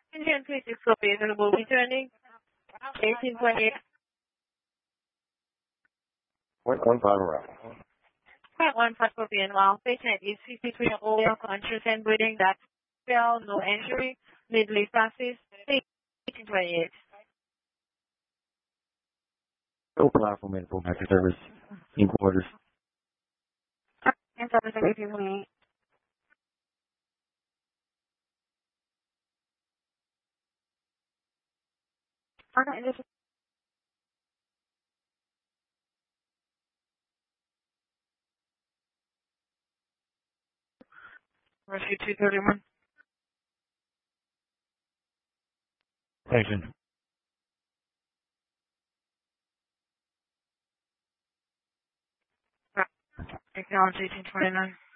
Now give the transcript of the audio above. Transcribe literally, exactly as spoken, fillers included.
Indian three six copy available returning eighteen twenty-eight. Point one five around. Point one five copy and while patient is fifty-three old, conscious and breathing, that's fell, no injury, mid-leaf passes, eighteen twenty-eight. Open line for medical back to service in quarters. And service eighteen twenty-eight. Okay, this is Rescue two thirty-one. Patient. Acknowledge eighteen twenty-nine.